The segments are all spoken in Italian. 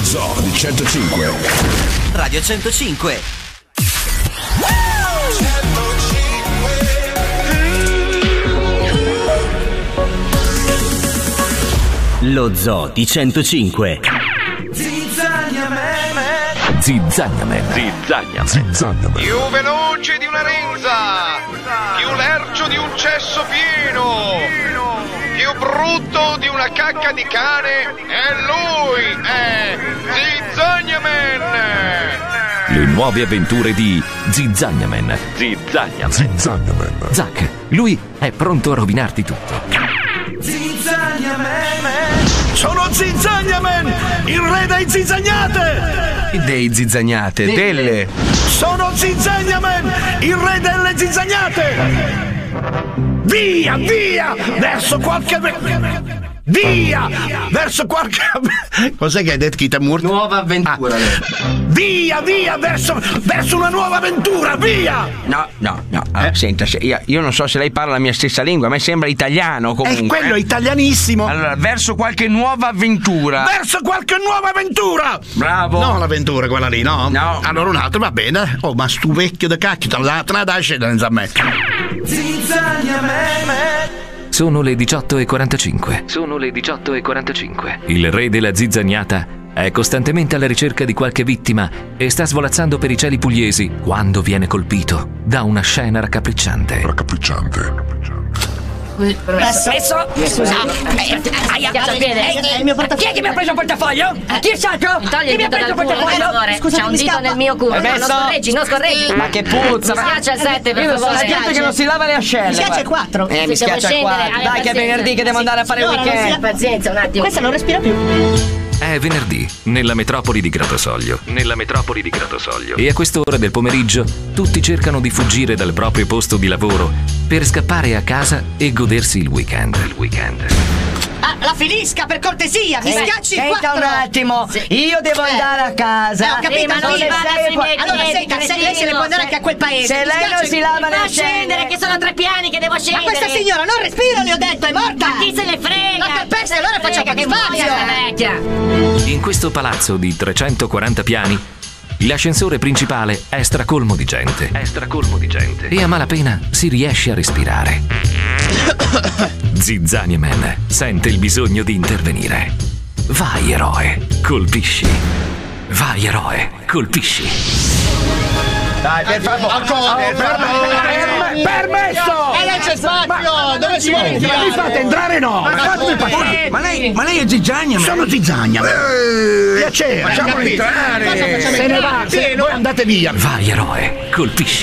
Zoo di 105. Radio 105. Lo Zoo di 105. Zizzagnaman. Più veloce di una renza, più lercio di un cesso pieno, più brutto di una cacca di cane, e lui è Zizzagnaman. Le nuove avventure di Zizzagnaman. Zack, lui è pronto a rovinarti tutto. Sono Zizzagnaman, il re dei zizzagnate! Dei zizzagnate, delle. Sono Zizzagnaman, il re delle zizzagnate! Via, verso qualche... Cos'è che hai detto, Kitamur? Nuova avventura. Via, verso una nuova avventura, via! No. Senta, io non so se lei parla la mia stessa lingua, a me sembra italiano comunque. Quello è italianissimo. Allora, verso qualche nuova avventura. Bravo. No, l'avventura quella lì, no? No. Allora un altro, va bene. Oh, ma stu vecchio da cacchio, te la dai scendere in zammetto. Sono le 18:45. Il re della zizzagnata è costantemente alla ricerca di qualche vittima e sta svolazzando per i cieli pugliesi quando viene colpito da una scena raccapricciante. Scusa, il mio portafoglio. Chi è che mi ha preso il portafoglio? Chi è stato? Togli il dito dal culo, per favore. C'è un dito nel mio culo. Non scorreggi. Ma che puzza. Mi schiaccia il 7, per Io favore. sono gente che non si lava le ascelle. Mi schiaccia il 4. Mi schiaccia il 4. Dai che è venerdì che devo andare a fare il weekend. Pazienza, un attimo. Questa non respira più. È venerdì, nella metropoli di Gratosoglio. E a quest'ora del pomeriggio tutti cercano di fuggire dal proprio posto di lavoro per scappare a casa e godersi il weekend. La finisca per cortesia, mi schiacci il 4. Un attimo, io devo andare a casa. Ho capito, ma non si vada sui miei allora piedi, senta, lei se ne può andare anche a quel paese. Se lei non si lava le Devo ascelle. scendere, che sono 3 piani che devo Ma scendere. questa signora non respira, le ho detto, è morta. Ma chi se ne frega? La calpesta, allora faccia un po' di Che muoia sta spazio. vecchia. In questo palazzo di 340 piani, l'ascensore principale è stracolmo di gente. E a malapena si riesce a respirare. Zizzagnaman sente il bisogno di intervenire. Vai eroe, colpisci. Dai, per favore. Ancora. Permesso! E lei c'è spazio, dove si vuole Mi fate entrare, no? Fatemi passare. Ma lei è Zizzagnaman? Sono Zizzagnaman. Piacere. Facciamolo entrare. Se ne va, voi andate via. Vai eroe, colpisci.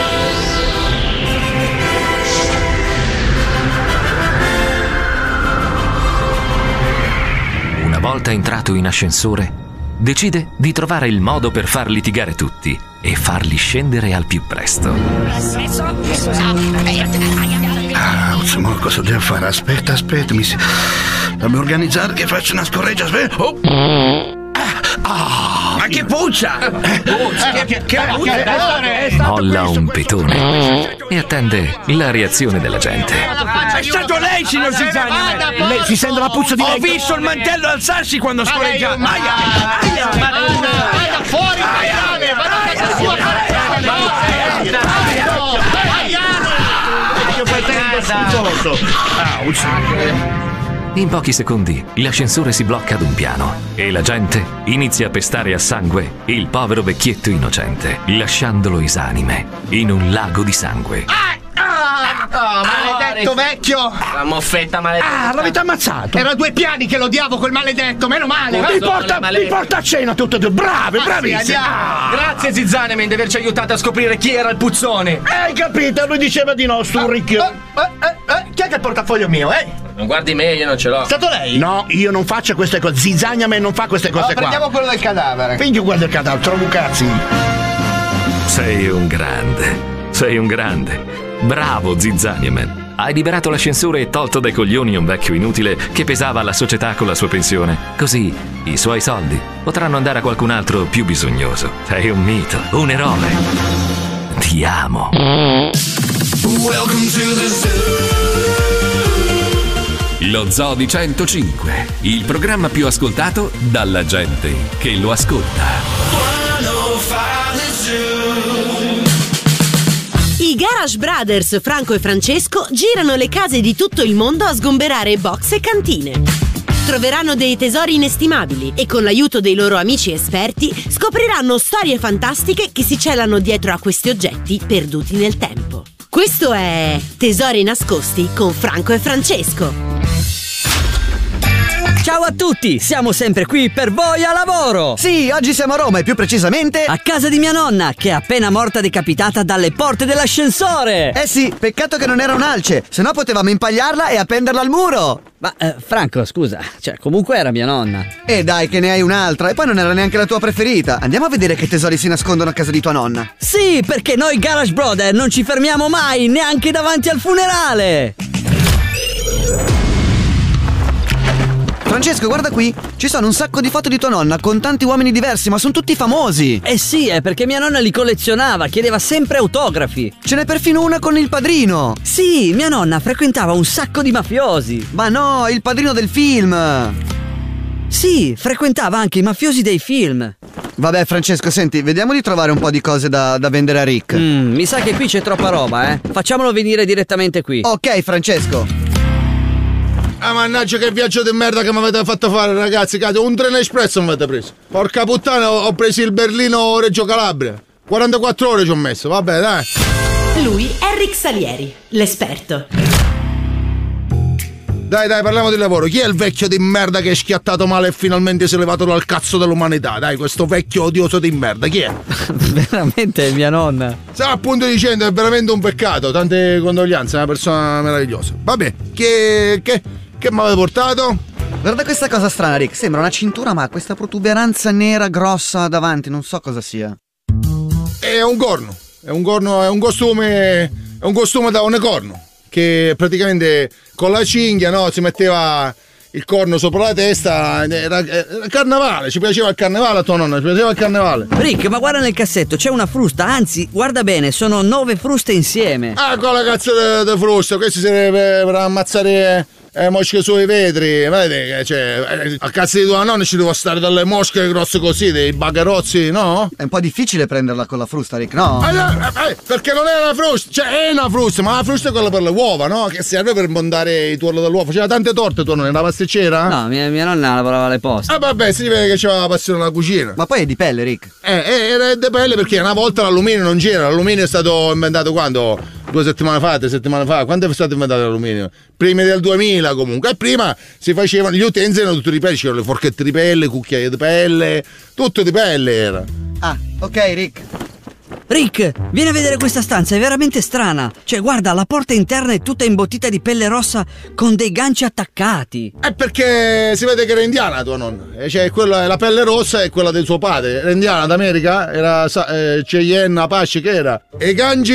Una volta entrato in ascensore, decide di trovare il modo per far litigare tutti e farli scendere al più presto. Ma cosa devo fare? Aspetta, Devo organizzare che faccio una scorreggia. Aspetta. Oh. Ma che puzza! Molla un petone e attende la reazione della gente. È stato lei, signor Zizzagnaman! Lei si sente la puzza di Ho lei? visto il mantello alzarsi quando scorreggiava! Vada fuori, maiale! Vada a casa sua! In pochi secondi l'ascensore si blocca ad un piano e la gente inizia a pestare a sangue il povero vecchietto innocente, lasciandolo esanime in un lago di sangue. Maledetto vecchio! La moffetta maledetta! L'avete ammazzato? Erano 2 piani che l'odiavo quel maledetto, meno male! Mi porta a cena tutte e due. Bravissimi! Grazie Zizzagnaman di averci aiutato a scoprire chi era il puzzone! Hai capito? Lui diceva di no, stu ricchio. Chi è che ha il portafoglio mio, Non guardi meglio, non ce l'ho! È stato lei? No, io non faccio queste cose. Zizzagnaman non fa queste cose qua. Prendiamo quello del cadavere. Quindi io guardo il cadavere, trovo cazzi. Sei un grande. Bravo Zizzagnaman. Hai liberato l'ascensore e tolto dai coglioni un vecchio inutile che pesava alla società con la sua pensione. Così i suoi soldi potranno andare a qualcun altro più bisognoso. Sei un mito, un eroe. Ti amo. Lo Zoo di 105, il programma più ascoltato dalla gente che lo ascolta. I Garage Brothers Franco e Francesco girano le case di tutto il mondo a sgomberare box e cantine. Troveranno dei tesori inestimabili e con l'aiuto dei loro amici esperti scopriranno storie fantastiche che si celano dietro a questi oggetti perduti nel tempo. Questo è Tesori nascosti con Franco e Francesco. Ciao a tutti, siamo sempre qui per voi a lavoro! Sì, oggi siamo a Roma e più precisamente a casa di mia nonna, che è appena morta decapitata dalle porte dell'ascensore! Eh sì, peccato che non era un'alce, sennò potevamo impagliarla e appenderla al muro! Ma Franco, scusa, comunque era mia nonna. Dai, che ne hai un'altra, e poi non era neanche la tua preferita. Andiamo a vedere che tesori si nascondono a casa di tua nonna. Sì, perché noi Garage Brother non ci fermiamo mai, neanche davanti al funerale! Francesco, guarda qui, ci sono un sacco di foto di tua nonna con tanti uomini diversi, ma sono tutti famosi. Eh sì, è perché mia nonna li collezionava, chiedeva sempre autografi. Ce n'è perfino una con il padrino. Sì, mia nonna frequentava un sacco di mafiosi. Ma no, il padrino del film. Sì, frequentava anche i mafiosi dei film. Vabbè Francesco, senti, vediamo di trovare un po' di cose da vendere a Rick. Mi sa che qui c'è troppa roba, Facciamolo venire direttamente qui. Ok Francesco. Ah, mannaggia, che viaggio di merda che mi avete fatto fare, ragazzi. Un treno espresso mi avete preso. Porca puttana, ho preso il Berlino-Reggio Calabria. 44 ore ci ho messo, vabbè, dai. Lui è Rick Salieri, l'esperto. Dai, parliamo di lavoro. Chi è il vecchio di merda che è schiattato male e finalmente si è levato dal cazzo dell'umanità? Dai, questo vecchio odioso di merda, chi è? Veramente è mia nonna. Stavo appunto dicendo, è veramente un peccato. Tante condoglianze, è una persona meravigliosa. Vabbè, che mi avete portato? Guarda questa cosa strana, Rick. Sembra una cintura, ma ha questa protuberanza nera grossa davanti. Non so cosa sia. È un corno. È un costume da unicorno. Che praticamente con la cinghia, no, si metteva il corno sopra la testa. Era carnevale, ci piaceva il carnevale a tua nonna, ci piaceva il carnevale. Rick, ma guarda nel cassetto, c'è una frusta, anzi, guarda bene, sono 9 fruste insieme. Ah, con la cazzo di frusta, questi sarebbe per ammazzare mosche sui vetri, vedete, cioè, a cazzo di tua nonna ci devo stare delle mosche grosse così, dei bagherozzi, no? È un po' difficile prenderla con la frusta, Rick, no? Perché non è una frusta, cioè è una frusta, ma la frusta è quella per le uova, no? Che serve per montare i tuorlo dell'uovo. Faceva tante torte tua nonna, era pasticcera? No, mia nonna lavorava alle poste. Ah vabbè, si vede che c'aveva la passione alla cucina. Ma poi è di pelle, Rick. Era di pelle perché una volta l'alluminio non c'era, l'alluminio è stato inventato quando? 2 settimane fa, 3 settimane fa. Quando è stato inventato l'alluminio? Prima del 2000 comunque. E prima si facevano, gli utensili erano tutti di pelle, c'erano le forchette di pelle, cucchiaie di pelle, tutto di pelle era. Ah, ok Rick. Rick, vieni a vedere questa stanza, è veramente strana. Cioè, guarda, la porta interna è tutta imbottita di pelle rossa con dei ganci attaccati. È perché si vede che era indiana tua nonna. Cioè, quella, la pelle rossa è quella del suo padre. Era indiana d'America, era Cheyenne, Apache, che era. E i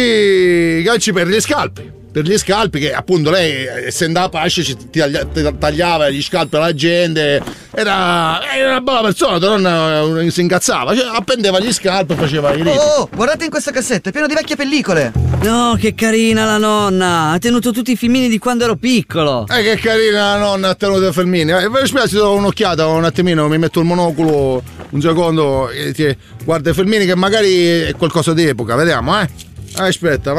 ganci per gli scalpi. Per gli scalpi, che appunto lei, essendo Apache, tagliava gli scalpi alla gente. Era una bella persona, tua nonna si incazzava, cioè, appendeva gli scalpi e faceva i riti. Oh, guardate in questo cassetto, è pieno di vecchie pellicole. No, che carina la nonna, ha tenuto tutti i filmini di quando ero piccolo. Che carina la nonna, ha tenuto i filmini. Mi spiace, do un'occhiata un attimino, mi metto il monocolo un secondo, guarda i filmini che magari è qualcosa di epoca, vediamo, Aspetta.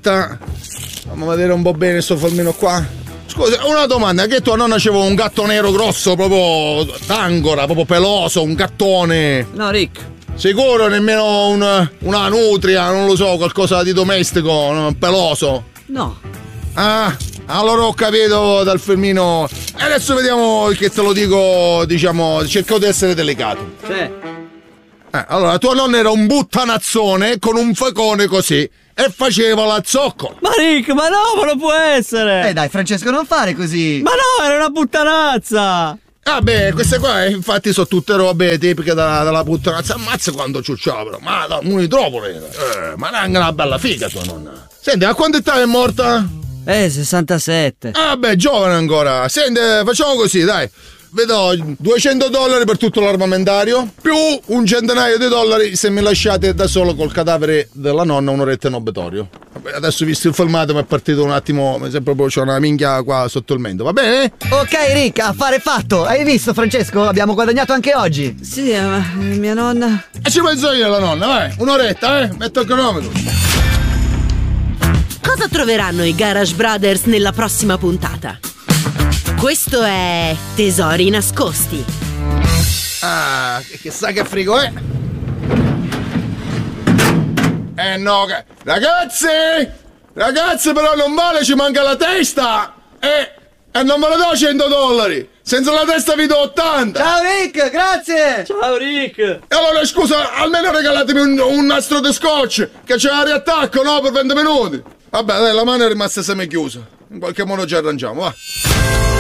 Fammi vedere un po' bene sto filmino qua. Scusa, una domanda, che tua nonna c'aveva un gatto nero grosso, proprio d'angora, proprio peloso, un gattone? No, Rick. Sicuro nemmeno una nutria, non lo so, qualcosa di domestico, peloso? No. Ah, allora ho capito dal filmino. E adesso vediamo che te lo dico, diciamo, cerco di essere delicato. Sì. Allora, tua nonna era un buttanazzone con un facone così e faceva la zoccola. Ma Rick, ma no, ma non può essere. Dai Francesco, non fare così. Ma no, era una puttanazza. Vabbè, queste qua infatti sono tutte robe tipiche della puttanazza. Ammazza quando ciucciava, però. Ma non li trovo, ma era anche una bella figa tua nonna. Senti, a quanto età è morta? 67. Ah beh, giovane ancora. Senti, facciamo così, dai. vi do $200 per tutto l'armamentario, più $100 se mi lasciate da solo col cadavere della nonna un'oretta in obitorio. Vabbè, adesso visto il filmato mi è partito un attimo, mi sembra proprio c'è una minchia qua sotto il mento, va bene? Ok Rick, affare fatto. Hai visto Francesco? Abbiamo guadagnato anche oggi. Sì, mia nonna. E ci penso io alla nonna, vai, un'oretta, metto il cronometro. Cosa troveranno i Garage Brothers nella prossima puntata? Questo è Tesori nascosti. Ah, chissà che frigo è. No, ragazzi però non vale, ci manca la testa. E non me ne do $100. Senza la testa vi do 80. Ciao Rick, grazie. Ciao Rick. E allora scusa, almeno regalatemi un nastro di scotch, che c'è la riattacco, no, per 20 minuti. Vabbè, dai, la mano è rimasta semichiusa. In qualche modo ci arrangiamo, va.